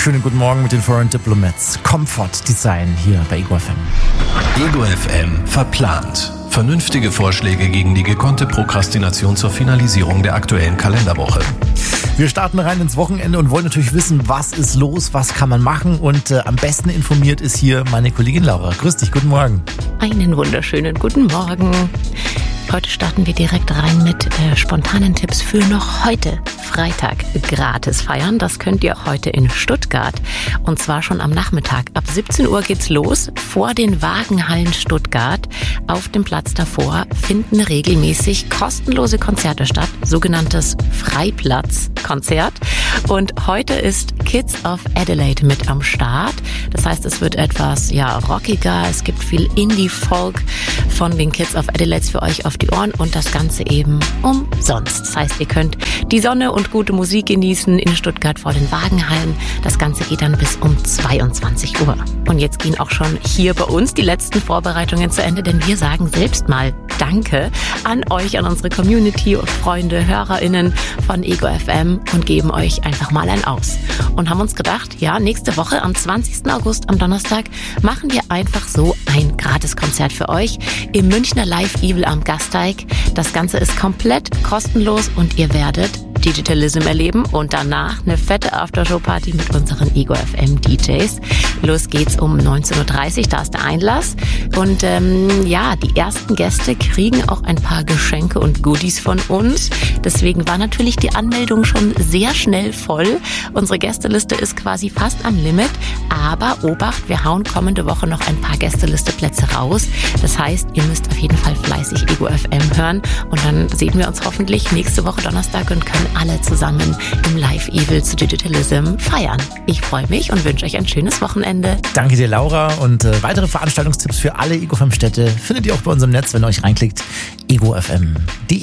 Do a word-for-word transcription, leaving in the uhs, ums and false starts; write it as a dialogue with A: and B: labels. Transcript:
A: Schönen guten Morgen mit den Foreign Diplomats. Comfort Design hier bei Ego F M.
B: Ego F M verplant. Vernünftige Vorschläge gegen die gekonnte Prokrastination zur Finalisierung der aktuellen Kalenderwoche.
A: Wir starten rein ins Wochenende und wollen natürlich wissen, was ist los, was kann man machen, und äh, am besten informiert ist hier meine Kollegin Laura. Grüß dich, guten Morgen.
C: Einen wunderschönen guten Morgen. Heute starten wir direkt rein mit äh, spontanen Tipps für noch heute, Freitag, gratis feiern. Das könnt ihr heute in Stuttgart, und zwar schon am Nachmittag. Ab siebzehn Uhr geht's los. Vor den Wagenhallen Stuttgart auf dem Platz davor finden regelmäßig kostenlose Konzerte statt, sogenanntes Freiplatzkonzert. Und heute ist Kids of Adelaide mit am Start. Das heißt, es wird etwas ja rockiger. Es gibt viel Indie-Folk von den Kids of Adelaide für euch auf die Ohren, und das Ganze eben umsonst. Das heißt, ihr könnt die Sonne und gute Musik genießen in Stuttgart vor den Wagenhallen. Das Ganze geht dann bis um zweiundzwanzig Uhr. Und jetzt gehen auch schon hier bei uns die letzten Vorbereitungen zu Ende, denn wir sagen selbst mal Danke an euch, an unsere Community und Freunde, HörerInnen von Ego F M, und geben euch einfach mal ein Aus. Und haben uns gedacht, ja, nächste Woche am zwanzigsten August am Donnerstag machen wir einfach so ein Gratiskonzert für euch im Münchner Live Evil am Gasteig. Das Ganze ist komplett kostenlos und ihr werdet Digitalism erleben und danach eine fette Aftershow-Party mit unseren Ego F M D Js. Los geht's um neunzehn Uhr dreißig, da ist der Einlass. Und ähm, ja, die ersten Gäste kriegen auch ein paar Geschenke und Goodies von uns. Deswegen war natürlich die Anmeldung schon sehr schnell voll. Unsere Gästeliste ist quasi fast am Limit. Aber Obacht, wir hauen kommende Woche noch ein paar Gästelisteplätze raus. Das heißt, ihr müsst auf jeden Fall fleißig Ego F M hören. Und dann sehen wir uns hoffentlich nächste Woche Donnerstag und können alle zusammen im Live Evil zu Digitalism feiern. Ich freue mich und wünsche euch ein schönes Wochenende.
A: Danke dir, Laura. Und äh, weitere Veranstaltungstipps für alle Ego F M Städte findet ihr auch bei unserem Netz, wenn ihr euch reinklickt, ego f m punkt de.